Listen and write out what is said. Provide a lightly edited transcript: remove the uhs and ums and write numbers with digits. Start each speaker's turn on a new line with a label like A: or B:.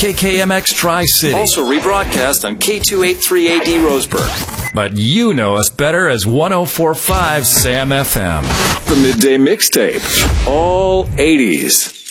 A: KKMX Tri-City.
B: Also rebroadcast on K283AD Roseburg.
A: But you know us better as 104.5 Sam FM.
C: The Midday Mixtape. All 80s.